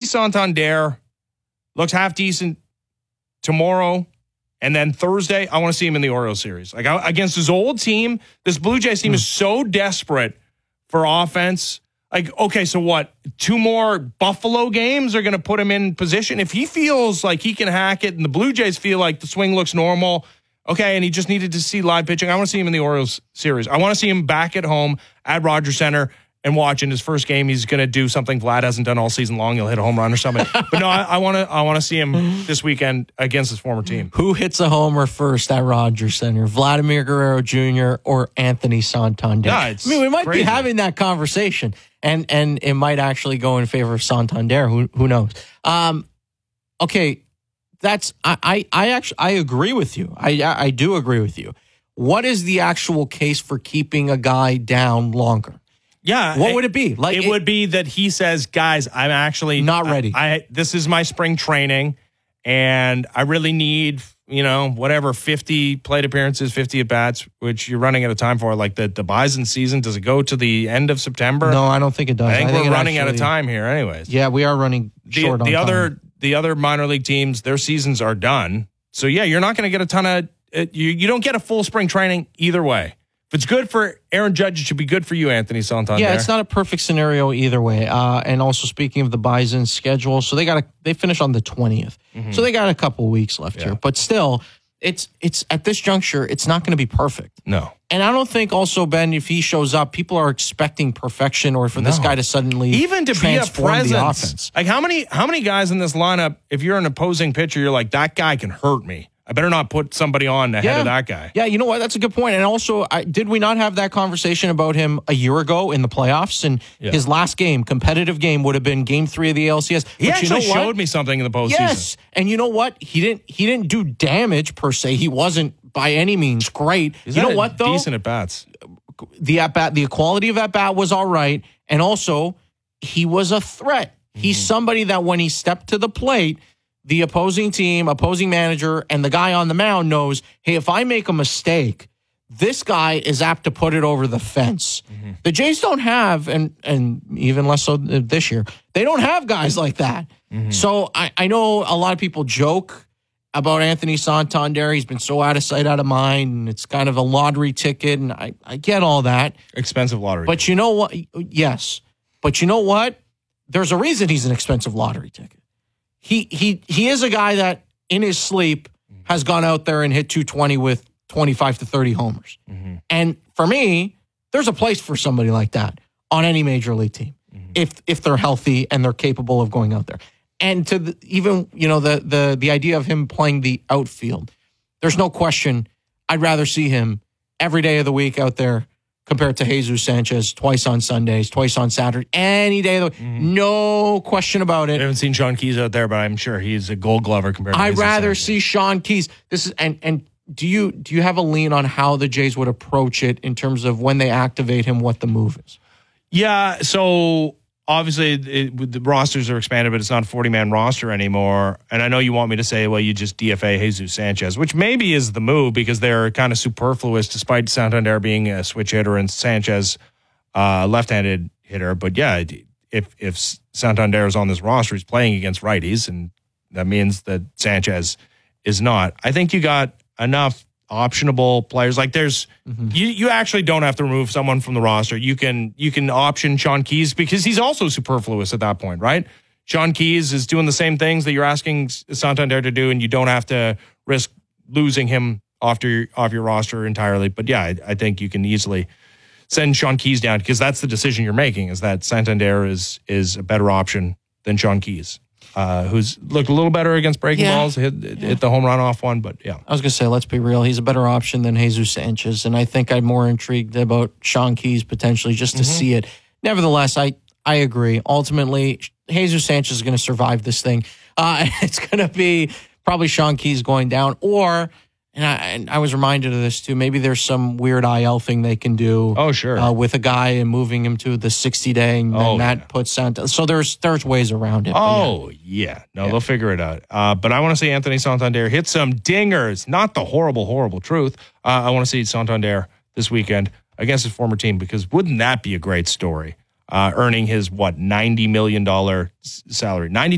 Santander looks half decent tomorrow, and then Thursday, I want to see him in the Orioles series. Like against his old team, this Blue Jays team is so desperate for offense. Like, okay, so what? 2 more Buffalo games are going to put him in position? If he feels like he can hack it and the Blue Jays feel like the swing looks normal, okay, and he just needed to see live pitching, I want to see him in the Orioles series. I want to see him back at home at Rogers Center and watch in his first game. He's going to do something Vlad hasn't done all season long. He'll hit a home run or something. But no, I want to see him this weekend against his former team. Who hits a homer first at Rogers Center? Vladimir Guerrero Jr. or Anthony Santander? Yeah, we might crazy. be having that conversation, and it might actually go in favor of Santander. Who knows? Okay, that's I agree with you. I do agree with you. What is the actual case for keeping a guy down longer? Yeah. What would it be? Like it would be that he says, guys, I'm actually not ready. This is my spring training, and I really need, 50 plate appearances, 50 at-bats, which you're running out of time for. Like the Bison season, does it go to the end of September? No, I don't think it does. I think we're running out of time here anyways. Yeah, we are running short on time. The other minor league teams, their seasons are done. So, yeah, you're not going to get a ton of you don't get a full spring training either way. If it's good for Aaron Judge, it should be good for you, Anthony Santander. Yeah, it's not a perfect scenario either way. And also, speaking of the Bison schedule, so they finish on the 20th. Mm-hmm. So they got a couple weeks left here. But still, it's at this juncture, it's not going to be perfect. No. And I don't think also, Ben, if he shows up, people are expecting perfection or for this guy to suddenly even to be a presence. The offense. Like how many guys in this lineup, if you're an opposing pitcher, you're like, that guy can hurt me. I better not put somebody on ahead of that guy. Yeah, you know what? That's a good point. And also, did we not have that conversation about him a year ago in the playoffs? And his last game, competitive game, would have been Game 3 of the ALCS. He actually showed me something in the postseason. Yes, and you know what? He didn't do damage per se. He wasn't by any means great. You know what though? Decent at bats. The quality of at bat was all right, and also he was a threat. He's somebody that when he stepped to the plate, the opposing team, opposing manager, and the guy on the mound knows, hey, if I make a mistake, this guy is apt to put it over the fence. Mm-hmm. The Jays don't have, and even less so this year, they don't have guys like that. Mm-hmm. So I know a lot of people joke about Anthony Santander. He's been so out of sight, out of mind, and it's kind of a lottery ticket, and I get all that. Expensive lottery ticket. You know what? Yes. But you know what? There's a reason he's an expensive lottery ticket. He is a guy that in his sleep has gone out there and hit 220 with 25 to 30 homers. Mm-hmm. And for me, there's a place for somebody like that on any major league team if they're healthy and they're capable of going out there. And to the idea of him playing the outfield, there's no question I'd rather see him every day of the week out there compared to Jesus Sanchez twice on Sundays, twice on Saturday, any day of the week. Mm-hmm. No question about it. I haven't seen Sean Keys out there, but I'm sure he's a Gold Glover compared to I'd rather see Sean Keys. This is and do you have a lean on how the Jays would approach it in terms of when they activate him, what the move is? Yeah, so obviously the rosters are expanded, but it's not a 40-man roster anymore. And I know you want me to say, well, you just DFA Jesus Sanchez, which maybe is the move because they're kind of superfluous despite Santander being a switch hitter and Sanchez left-handed hitter. But yeah, if Santander is on this roster, he's playing against righties, and that means that Sanchez is not. I think you got enough optionable players. Like there's you actually don't have to remove someone from the roster. You can option Sean Keys because he's also superfluous at that point, right? Sean Keys is doing the same things that you're asking Santander to do, and you don't have to risk losing him off your roster entirely. But yeah, I think you can easily send Sean Keys down because that's the decision you're making, is that Santander is a better option than Sean Keys. Who's looked a little better against breaking balls, hit the home run off one, but yeah. I was going to say, let's be real. He's a better option than Jesus Sanchez, and I think I'm more intrigued about Sean Keys potentially just to see it. Nevertheless, I agree. Ultimately, Jesus Sanchez is going to survive this thing. It's going to be probably Sean Keys going down, or, and I was reminded of this too, maybe there's some weird IL thing they can do. Oh, sure. With a guy and moving him to the 60-day, and then that puts Santander. So there's ways around it. Oh, yeah. No, they'll figure it out. But I want to see Anthony Santander hit some dingers, not the horrible, horrible truth. I want to see Santander this weekend against his former team, because wouldn't that be a great story? Earning his, $90 million salary.